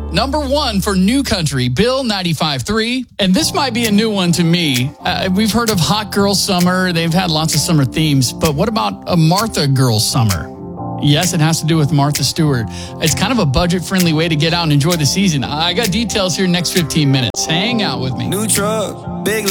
Number 1 for New Country, Bill 95.3. And this might be a new one to me. We've heard of Hot Girl Summer. They've had lots of summer themes. But what about a Martha Girl Summer? Yes, it has to do with Martha Stewart. It's kind of a budget-friendly way to get out and enjoy the season. I got details here next 15 minutes. Hang out with me. New truck, big